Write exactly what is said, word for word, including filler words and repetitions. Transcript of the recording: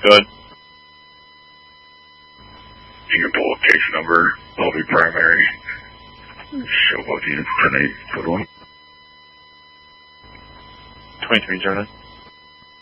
Go ahead. You can pull up case number, L V primary. Show both units, ten eight, put one. twenty-three zero nine.